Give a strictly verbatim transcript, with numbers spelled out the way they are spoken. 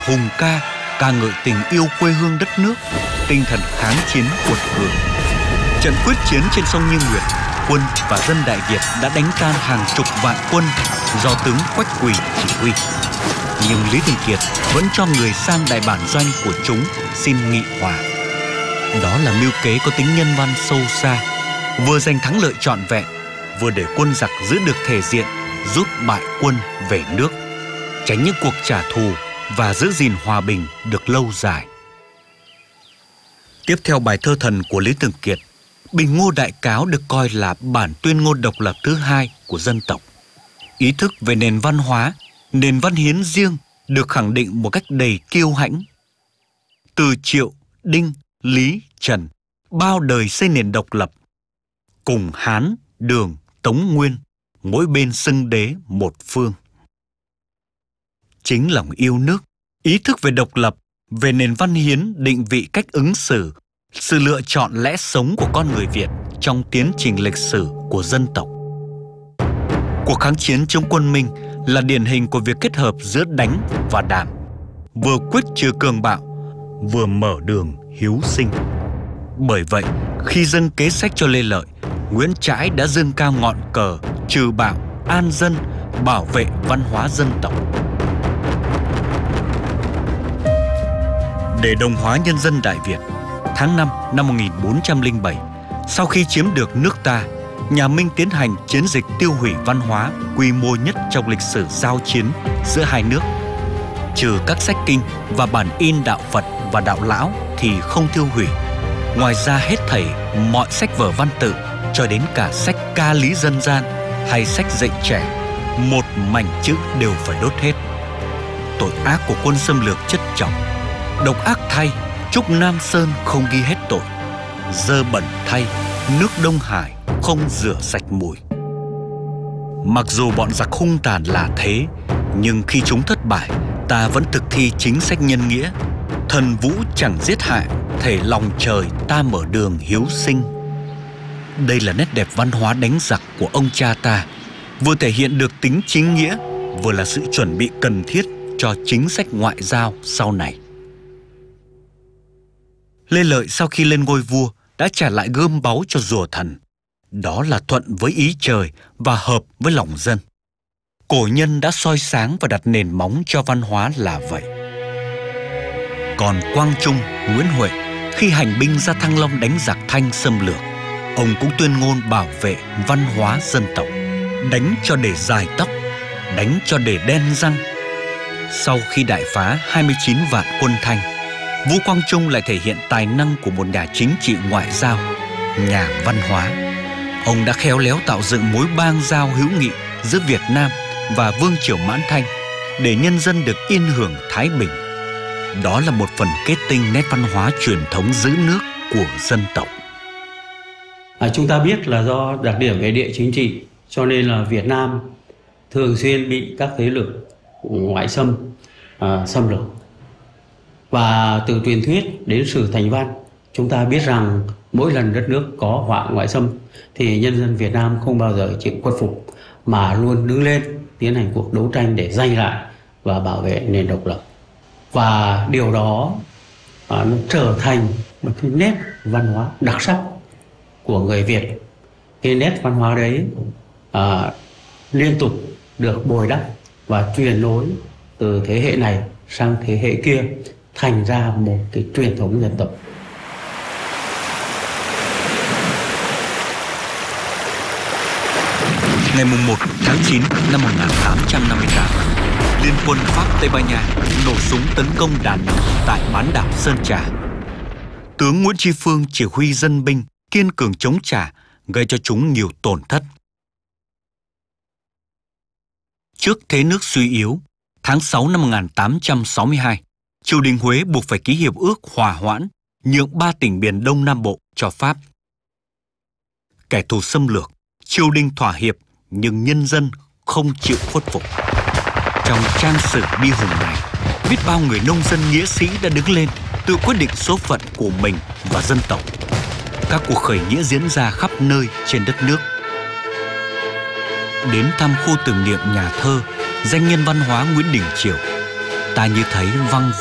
hùng ca, ca ngợi tình yêu quê hương đất nước, tinh thần kháng chiến cuột cường. Trận quyết chiến trên sông Như Nguyệt, quân và dân Đại Việt đã đánh tan hàng chục vạn quân do tướng Quách Quỳ chỉ huy. Nhưng Lý Thường Kiệt vẫn cho người sang đại bản doanh của chúng xin nghị hòa. Đó là mưu kế có tính nhân văn sâu xa, vừa giành thắng lợi trọn vẹn, vừa để quân giặc giữ được thể diện, rút bại quân về nước, tránh những cuộc trả thù và giữ gìn hòa bình được lâu dài. Tiếp theo bài thơ thần của Lý Thường Kiệt, Bình Ngô Đại Cáo được coi là bản tuyên ngôn độc lập thứ hai của dân tộc. Ý thức về nền văn hóa, nền văn hiến riêng được khẳng định một cách đầy kiêu hãnh. Từ Triệu, Đinh, Lý, Trần, bao đời xây nền độc lập. Cùng Hán, Đường, Tống, Nguyên, mỗi bên xưng đế một phương. Chính lòng yêu nước, ý thức về độc lập, về nền văn hiến định vị cách ứng xử, sự lựa chọn lẽ sống của con người Việt trong tiến trình lịch sử của dân tộc. Cuộc kháng chiến chống quân Minh là điển hình của việc kết hợp giữa đánh và đàm, vừa quyết trừ cường bạo, vừa mở đường hiếu sinh. Bởi vậy, khi dâng kế sách cho Lê Lợi, Nguyễn Trãi đã dâng cao ngọn cờ trừ bạo, an dân, bảo vệ văn hóa dân tộc. Để đồng hóa nhân dân Đại Việt, tháng năm năm một nghìn bốn trăm lẻ bảy, sau khi chiếm được nước ta, nhà Minh tiến hành chiến dịch tiêu hủy văn hóa quy mô nhất trong lịch sử giao chiến giữa hai nước. Trừ các sách kinh và bản in đạo Phật và đạo Lão thì không tiêu hủy. Ngoài ra hết thảy mọi sách vở văn tự cho đến cả sách ca lý dân gian hay sách dạy trẻ, một mảnh chữ đều phải đốt hết. Tội ác của quân xâm lược chất chồng. Độc ác thay, Trúc Nam Sơn không ghi hết tội. Dơ bẩn thay, nước Đông Hải không rửa sạch mùi. Mặc dù bọn giặc hung tàn là thế, nhưng khi chúng thất bại, ta vẫn thực thi chính sách nhân nghĩa. Thần vũ chẳng giết hại, thể lòng trời ta mở đường hiếu sinh. Đây là nét đẹp văn hóa đánh giặc của ông cha ta, vừa thể hiện được tính chính nghĩa, vừa là sự chuẩn bị cần thiết cho chính sách ngoại giao sau này. Lê Lợi sau khi lên ngôi vua đã trả lại gươm báu cho rùa thần. Đó là thuận với ý trời và hợp với lòng dân. Cổ nhân đã soi sáng và đặt nền móng cho văn hóa là vậy. Còn Quang Trung, Nguyễn Huệ khi hành binh ra Thăng Long đánh giặc Thanh xâm lược, ông cũng tuyên ngôn bảo vệ văn hóa dân tộc. Đánh cho để dài tóc, đánh cho để đen răng. Sau khi đại phá hai mươi chín vạn quân Thanh, Vũ Quang Trung lại thể hiện tài năng của một nhà chính trị ngoại giao, nhà văn hóa. Ông đã khéo léo tạo dựng mối bang giao hữu nghị giữa Việt Nam và Vương triều Mãn Thanh để nhân dân được yên hưởng thái bình. Đó là một phần kết tinh nét văn hóa truyền thống giữ nước của dân tộc. À, chúng ta biết là do đặc điểm về địa chính trị, cho nên là Việt Nam thường xuyên bị các thế lực ngoại xâm à, xâm lược. Và từ truyền thuyết đến sử thành văn, chúng ta biết rằng mỗi lần đất nước có họa ngoại xâm thì nhân dân Việt Nam không bao giờ chịu khuất phục, mà luôn đứng lên tiến hành cuộc đấu tranh để giành lại và bảo vệ nền độc lập. Và điều đó à, nó trở thành một cái nét văn hóa đặc sắc của người Việt. Cái nét văn hóa đấy à, liên tục được bồi đắp và truyền nối từ thế hệ này sang thế hệ kia, thành ra một cái truyền thống dân tộc. Ngày một tháng chín năm một nghìn tám trăm năm mươi tám, Liên quân Pháp Tây Ban Nha nổ súng tấn công Đà Nẵng tại bán đảo Sơn Trà. Tướng Nguyễn Tri Phương chỉ huy dân binh kiên cường chống trả, gây cho chúng nhiều tổn thất. Trước thế nước suy yếu, tháng sáu năm một nghìn tám trăm sáu mươi hai, triều đình Huế buộc phải ký hiệp ước hòa hoãn, nhượng ba tỉnh miền Đông Nam Bộ cho Pháp. Kẻ thù xâm lược, triều đình thỏa hiệp, nhưng nhân dân không chịu khuất phục. Trong trang sử bi hùng này, biết bao người nông dân nghĩa sĩ đã đứng lên tự quyết định số phận của mình và dân tộc. Các cuộc khởi nghĩa diễn ra khắp nơi trên đất nước. Đến thăm khu tưởng niệm nhà thơ danh nhân văn hóa Nguyễn Đình Chiểu, ta như thấy văng